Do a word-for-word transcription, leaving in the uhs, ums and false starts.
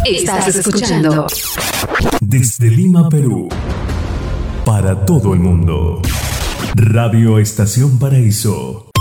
Estás escuchando desde Lima, Perú, para todo el mundo. Radio Estación Paraíso.